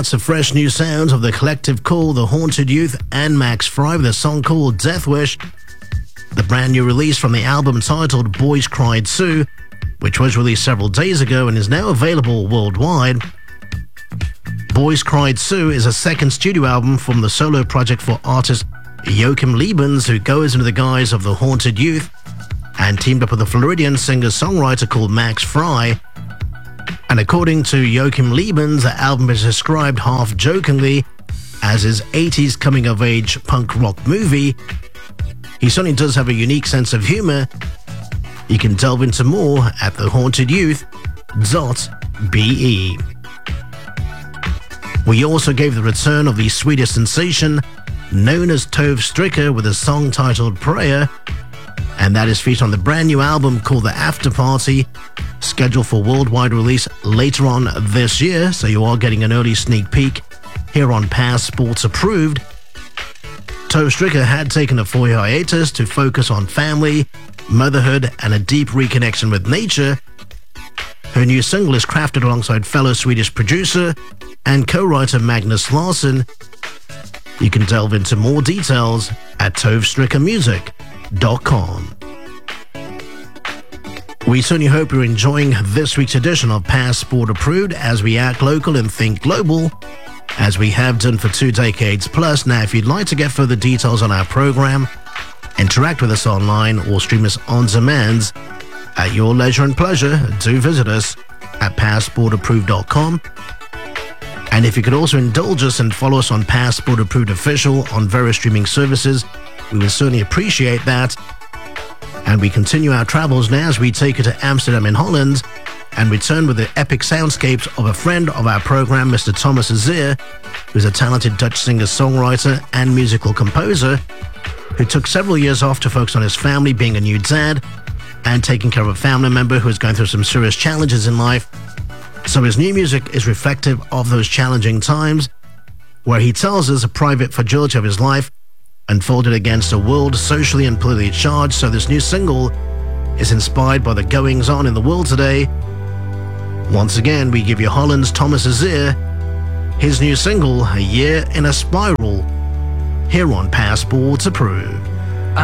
That's a fresh new sound of the collective called The Haunted Youth and Max Fry with a song called Death Wish, the brand new release from the album titled Boys Cried Sue, which was released several days ago and is now available worldwide. Boys Cried Sue is a second studio album from the solo project for artist Joachim Liebens, who goes into the guise of The Haunted Youth and teamed up with a Floridian singer-songwriter called Max Fry. And according to Joachim Liebens, the album is described half-jokingly as his 80s coming-of-age punk rock movie. He certainly does have a unique sense of humor. You can delve into more at thehauntedYouth.be. We also gave the return of the Swedish sensation known as Tove Stricker with a song titled Prayer, and that is featured on the brand new album called The After Party, scheduled for worldwide release later on this year, so you are getting an early sneak peek here on Passport Approved. Tove Stricker had taken a 4-year hiatus to focus on family, motherhood, and a deep reconnection with nature. Her new single is crafted alongside fellow Swedish producer and co-writer Magnus Larsson. You can delve into more details at tovestrickermusic.com. We certainly hope you're enjoying this week's edition of Passport Approved as we act local and think global, as we have done for 2 decades plus. Now, if you'd like to get further details on our program, interact with us online, or stream us on demand at your leisure and pleasure, do visit us at passportapproved.com. And if you could also indulge us and follow us on Passport Approved Official on various streaming services, we would certainly appreciate that. And we continue our travels now as we take you to Amsterdam in Holland and return with the epic soundscapes of a friend of our program, Mr. Thomas Azier, who's a talented Dutch singer-songwriter and musical composer who took several years off to focus on his family, being a new dad, and taking care of a family member who is going through some serious challenges in life. So his new music is reflective of those challenging times, where he tells us a private fragility of his life unfolded against a world socially and politically charged. So this new single is inspired by the goings-on in the world today. Once again, we give you Holland's Thomas Azier, his new single, A Year in a Spiral, here on Passport Approved.